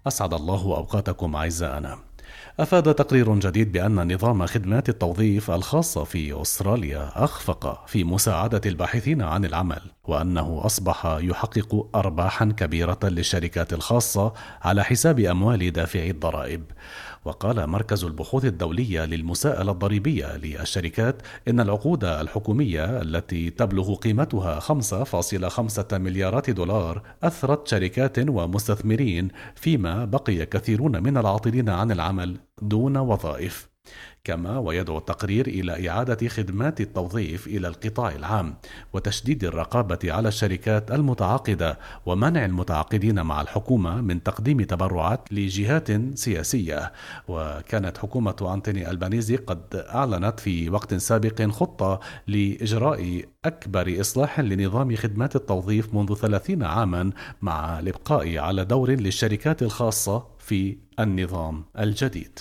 أسعد الله أوقاتكم أعزائنا. أفاد تقرير جديد بأن نظام خدمات التوظيف الخاصة في أستراليا أخفق في مساعدة الباحثين عن العمل، وأنه أصبح يحقق أرباحا كبيرة للشركات الخاصة على حساب أموال دافعي الضرائب. وقال مركز البحوث الدولية للمساءلة الضريبية للشركات إن العقود الحكومية التي تبلغ قيمتها 5.5 مليارات دولار أثرت شركات ومستثمرين، فيما بقي كثيرون من العاطلين عن العمل دون وظائف. كما ويدعو التقرير إلى إعادة خدمات التوظيف إلى القطاع العام، وتشديد الرقابة على الشركات المتعاقدة، ومنع المتعاقدين مع الحكومة من تقديم تبرعات لجهات سياسية. وكانت حكومة أنتوني ألبانيزي قد أعلنت في وقت سابق خطة لإجراء أكبر إصلاح لنظام خدمات التوظيف منذ 30 عاما، مع الإبقاء على دور للشركات الخاصة في النظام الجديد.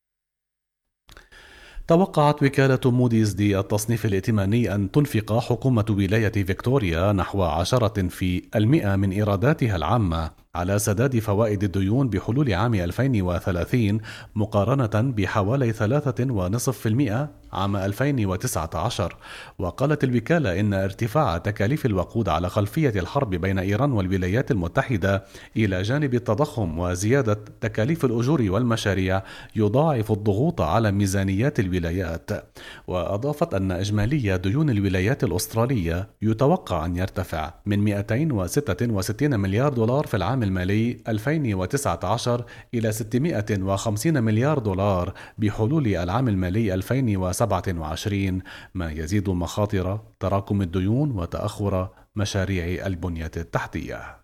توقعت وكالة موديز للتصنيف الائتماني أن تنفق حكومة ولاية فيكتوريا نحو 10% من إيراداتها العامة على سداد فوائد الديون بحلول عام 2030، مقارنة بحوالي 3.5% عام 2019. وقالت الوكالة إن ارتفاع تكاليف الوقود على خلفية الحرب بين إيران والولايات المتحدة، إلى جانب التضخم وزيادة تكاليف الأجور والمشاريع، يضاعف الضغوط على ميزانيات الولايات. وأضافت أن إجمالي ديون الولايات الأسترالية يتوقع أن يرتفع من 266 مليار دولار في العام المالي 2019 إلى 650 مليار دولار بحلول العام المالي 2027، ما يزيد مخاطر تراكم الديون وتأخر مشاريع البنية التحتية.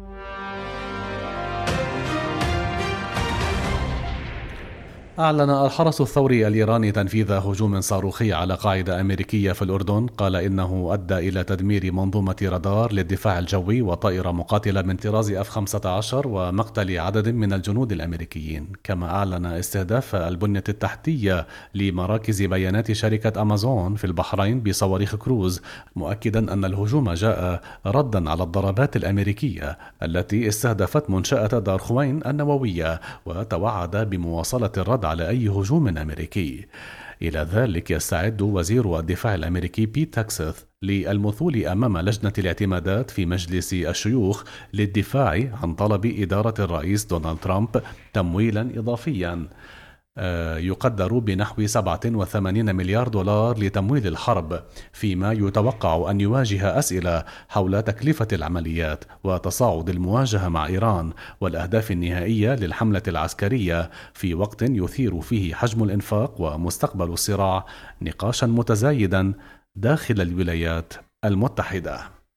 أعلن الحرس الثوري الإيراني تنفيذ هجوم صاروخي على قاعدة أمريكية في الأردن، قال إنه أدى إلى تدمير منظومة رادار للدفاع الجوي وطائرة مقاتلة من طراز F-15 ومقتل عدد من الجنود الأمريكيين. كما أعلن استهداف البنية التحتية لمراكز بيانات شركة أمازون في البحرين بصواريخ كروز، مؤكدا أن الهجوم جاء ردا على الضربات الأمريكية التي استهدفت منشأة دارخوين النووية، وتوعد بمواصلة الرد على أي هجوم أمريكي. إلى ذلك يستعد وزير الدفاع الأمريكي بيت هكسث للمثول أمام لجنة الاعتمادات في مجلس الشيوخ للدفاع عن طلب إدارة الرئيس دونالد ترامب تمويلا إضافيا يقدر بنحو 87 مليار دولار لتمويل الحرب، فيما يتوقع أن يواجه أسئلة حول تكلفة العمليات وتصاعد المواجهة مع إيران والأهداف النهائية للحملة العسكرية، في وقت يثير فيه حجم الإنفاق ومستقبل الصراع نقاشا متزايدا داخل الولايات المتحدة.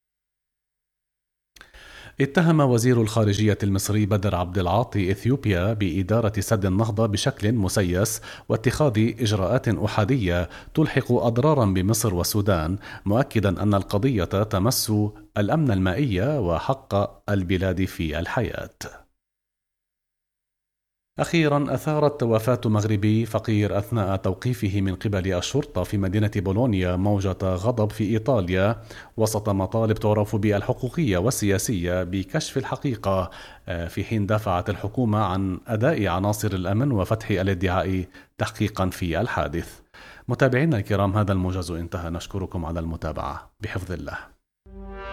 اتهم وزير الخارجية المصري بدر عبد العاطي إثيوبيا بإدارة سد النهضة بشكل مسيس واتخاذ إجراءات أحادية تلحق أضرارا بمصر والسودان، مؤكدا أن القضية تمس الأمن المائي وحق البلاد في الحياة. أخيرا، أثارت وفاة مغربي فقير أثناء توقيفه من قبل الشرطة في مدينة بولونيا موجة غضب في إيطاليا، وسط مطالب تعرف بالحقوقية والسياسية بكشف الحقيقة، في حين دافعت الحكومة عن أداء عناصر الأمن وفتح الادعاء تحقيقا في الحادث. متابعينا الكرام، هذا الموجز انتهى، نشكركم على المتابعة، بحفظ الله.